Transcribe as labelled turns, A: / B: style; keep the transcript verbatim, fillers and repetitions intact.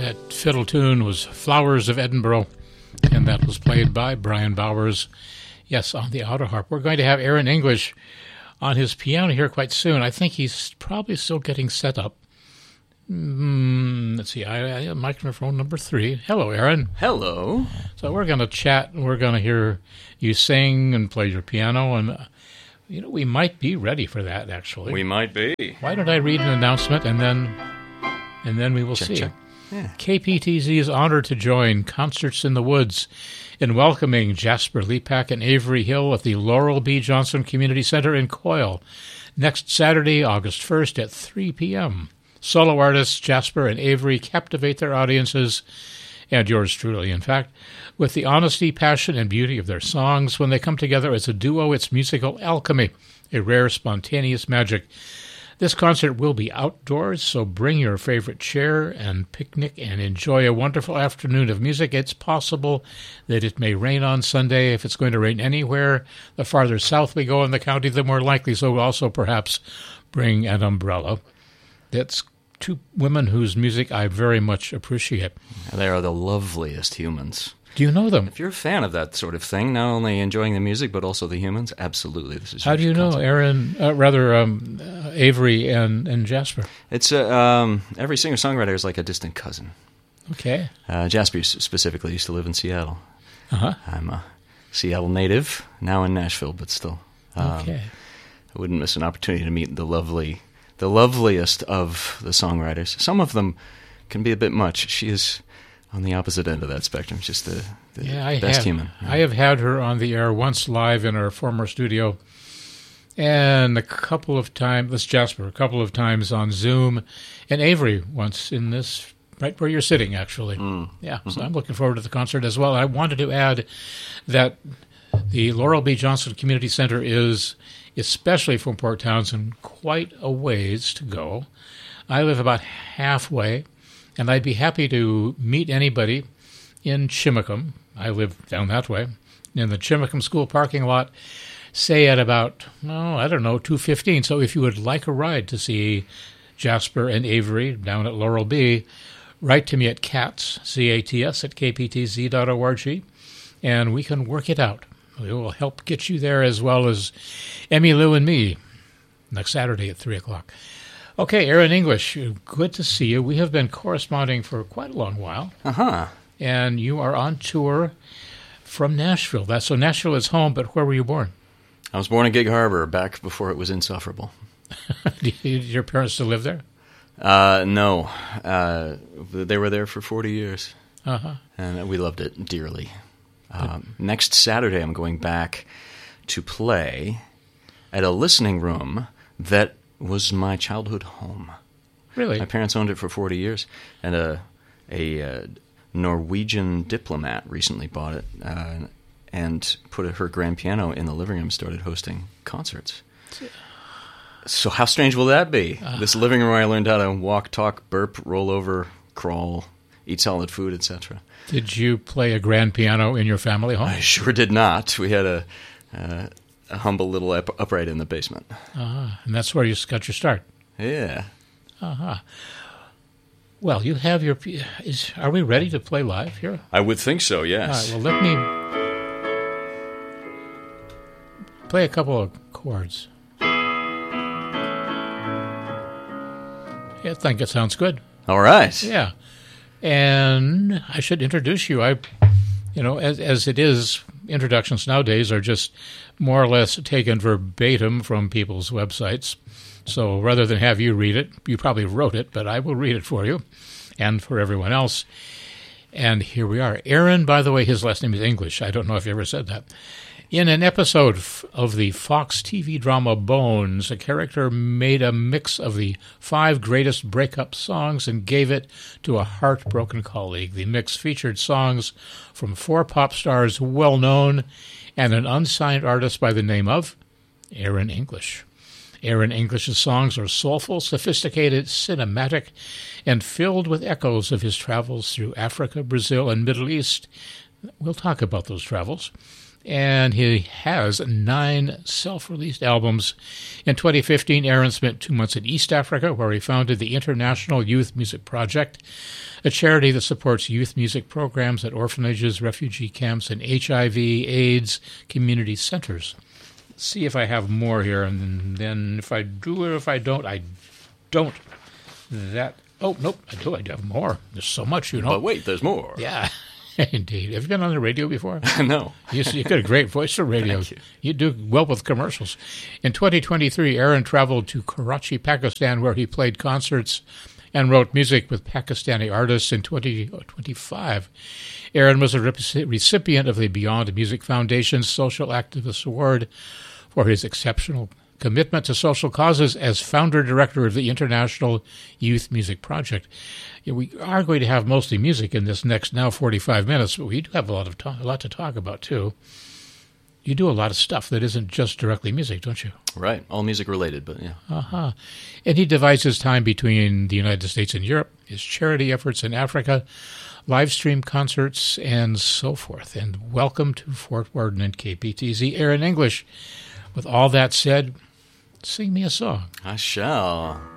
A: That fiddle tune was Flowers of Edinburgh, and that was played by Brian Bowers, yes, on the auto harp. We're going to have Aaron English on his piano here quite soon. I think he's probably still getting set up. Mm, let's see, I, I microphone number three. Hello, Aaron.
B: Hello.
A: So we're going to chat, and we're going to hear you sing and play your piano, and, uh, you know, we might be ready for that, actually.
B: We might be.
A: Why don't I read an announcement, and then and then we will
B: check,
A: see.
B: Check. Yeah.
A: K P T Z is honored to join Concerts in the Woods in welcoming Jasper Lepak and Avery Hill at the Laurel B. Johnson Community Center in Coyle next Saturday, August first at three p.m. Solo artists Jasper and Avery captivate their audiences, and yours truly, in fact, with the honesty, passion, and beauty of their songs. When they come together as a duo, it's musical alchemy, a rare, spontaneous magic. This concert will be outdoors, so bring your favorite chair and picnic and enjoy a wonderful afternoon of music. It's possible that it may rain on Sunday. If it's going to rain anywhere, the farther south we go in the county, the more likely. So also perhaps bring an umbrella. That's two women whose music I very much appreciate.
B: They are the loveliest humans.
A: Do you know them?
B: If you're a fan of that sort of thing, not only enjoying the music but also the humans, absolutely. This is
A: How do you know
B: concert.
A: Aaron, uh, rather um, uh, Avery and, and Jasper?
B: It's uh, um, every singer-songwriter is like a distant cousin.
A: Okay.
B: Uh, Jasper specifically used to live in Seattle.
A: Uh-huh.
B: I'm a Seattle native, now in Nashville, but still. Um,
A: Okay.
B: I wouldn't miss an opportunity to meet the lovely, the loveliest of the songwriters. Some of them can be a bit much. She is on the opposite end of that spectrum, just the, the
A: yeah, I
B: best
A: have,
B: human.
A: I have had her on the air once live in our former studio, and a couple of times, this Jasper, a couple of times on Zoom, and Avery once in this, right where you're sitting, actually.
B: Mm.
A: Yeah,
B: Mm-hmm.
A: so I'm looking forward to the concert as well. I wanted to add that the Laurel B. Johnson Community Center is, especially from Port Townsend, quite a ways to go. I live about halfway, and I'd be happy to meet anybody in Chimacum. I live down that way, in the Chimacum School parking lot, say at about, oh, I don't know, two fifteen. So if you would like a ride to see Jasper and Avery down at Laurel B, write to me at cats, C A T S, at k p t z dot org, and we can work it out. We will help get you there, as well as Emmy Lou and me next Saturday at three o'clock. Okay, Aaron English, good to see you. We have been corresponding for quite a long while.
B: Uh-huh.
A: And you are on tour from Nashville. That's, so Nashville is home, but where were you born?
B: I was born in Gig Harbor, back before it was insufferable.
A: Did your parents still live there?
B: Uh, no. Uh, they were there for forty years,
A: Uh-huh.
B: and we loved it dearly. Um, next Saturday, I'm going back to play at a listening room that was my childhood home.
A: Really?
B: My parents owned it for forty years, and a a uh, Norwegian diplomat recently bought it uh, and put her grand piano in the living room and started hosting concerts. So how strange will that be? Uh, this living room where I learned how to walk, talk, burp, roll over, crawl, eat solid food, et cetera.
A: Did you play a grand piano in your family home?
B: I sure did not. We had a, uh, a humble little up- upright in the basement.
A: Uh-huh. And that's where you got your start?
B: Yeah.
A: Uh-huh. Well, you have your... Is, are we ready to play live here?
B: I would think so, yes.
A: All right, well, let me play a couple of chords. Yeah, I think it sounds good.
B: All right.
A: Yeah. And I should introduce you. I, you know, as as it is, introductions nowadays are just more or less taken verbatim from people's websites. So rather than have you read it, you probably wrote it, but I will read it for you and for everyone else. And here we are. Aaron, by the way, his last name is English. I don't know if you ever said that. In an episode of the Fox T V drama Bones, a character made a mix of the five greatest breakup songs and gave it to a heartbroken colleague. The mix featured songs from four pop stars well known and an unsigned artist by the name of Aaron English. Aaron English's songs are soulful, sophisticated, cinematic, and filled with echoes of his travels through Africa, Brazil, and Middle East. We'll talk about those travels. and he has nine self-released albums. In twenty fifteen, Aaron spent two months in East Africa, where he founded the International Youth Music Project, a charity that supports youth music programs at orphanages, refugee camps, and H I V AIDS community centers. Let's see if I have more here, and then if I do or if I don't, I don't. That oh nope, I do. I do have more. There's so much, you know.
B: But wait, there's more.
A: Yeah. Indeed. Have you been on the radio before?
B: No.
A: You, you got a great voice for radio.
B: Thank you.
A: You do well with commercials. In twenty twenty-three, Aaron traveled to Karachi, Pakistan, where he played concerts and wrote music with Pakistani artists. In twenty twenty-five, Aaron was a recipient of the Beyond Music Foundation's Social Activist Award for his exceptional commitment to social causes as founder-director of the International Youth Music Project. Yeah, we are going to have mostly music in this next now forty-five minutes, but we do have a lot of talk, a lot to talk about too. You do a lot of stuff that isn't just directly music, don't you?
B: Right, all music related, but yeah.
A: Uh-huh. And he divides his time between the United States and Europe, his charity efforts in Africa, live stream concerts, and so forth. And welcome to Fort Worden and K P T Z, Aaron English. With all that said, sing me a song.
B: I shall.